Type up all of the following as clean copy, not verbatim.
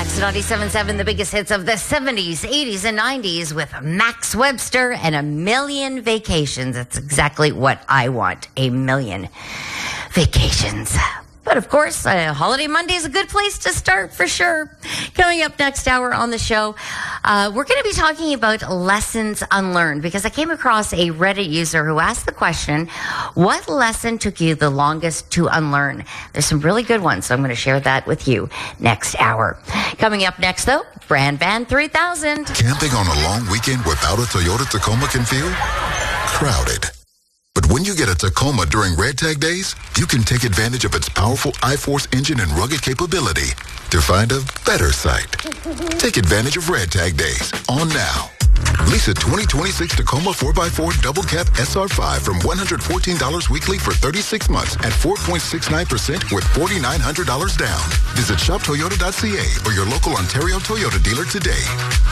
Max 97.7, the biggest hits of the 70s, 80s, and 90s with Max Webster and A Million Vacations. That's exactly what I want, a million vacations. But of course, Holiday Monday is a good place to start for sure. Coming up next hour on the show, we're going to be talking about lessons unlearned because I came across a Reddit user who asked the question, what lesson took you the longest to unlearn? There's some really good ones, so I'm going to share that with you next hour. Coming up next, though, Brand Van 3000. Camping on a long weekend without a Toyota Tacoma can feel crowded. But when you get a Tacoma during Red Tag Days, you can take advantage of its powerful I-Force engine and rugged capability to find a better site. Take advantage of Red Tag Days on now. Lease a 2026 Tacoma 4x4 double cab SR5 from $114 weekly for 36 months at 4.69% with $4,900 down. Visit shoptoyota.ca or your local Ontario Toyota dealer today.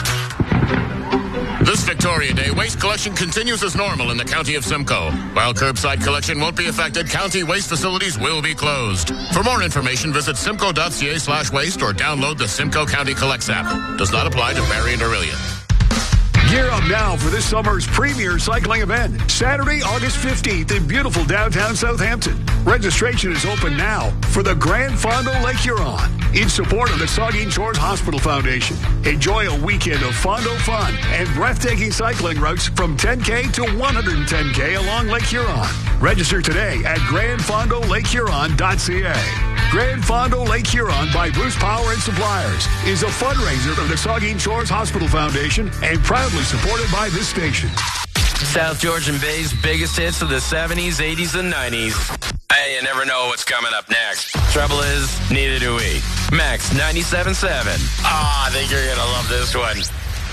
This Victoria Day, waste collection continues as normal in the County of Simcoe. While curbside collection won't be affected, county waste facilities will be closed. For more information, visit simcoe.ca/waste or download the Simcoe County Collects app. Does not apply to Marion or Orillia. Gear up now for this summer's premier cycling event, Saturday, August 15th in beautiful downtown Southampton. Registration is open now for the Grand Fondo Lake Huron in support of the Saugeen Shores Hospital Foundation. Enjoy a weekend of Fondo fun and breathtaking cycling routes from 10K to 110K along Lake Huron. Register today at grandfondolakehuron.ca. Grand Fondo Lake Huron by Bruce Power and Suppliers is a fundraiser of the Saugeen Shores Hospital Foundation and proudly supported by this station. South Georgian Bay's biggest hits of the 70s, 80s, and 90s. Hey, you never know what's coming up next. Trouble is, neither do we. Max 97.7. I think you're going to love this one.